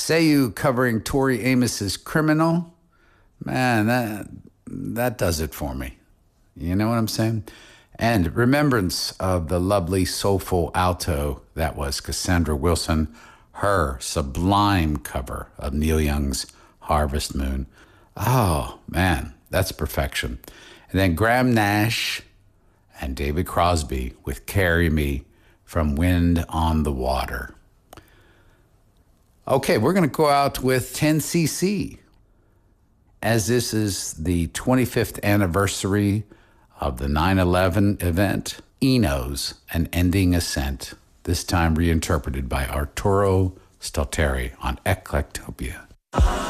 Say You covering Tori Amos's Criminal. Man, that does it for me. You know what I'm saying? And remembrance of the lovely soulful alto that was Cassandra Wilson, her sublime cover of Neil Young's Harvest Moon. Oh, man, that's perfection. And then Graham Nash and David Crosby with Carry Me from Wind on the Water. Okay, we're going to go out with 10cc. As this is the 25th anniversary of the 9/11 event, Eno's An Ending Ascent, this time reinterpreted by Arturo Stalteri on Eclectopia.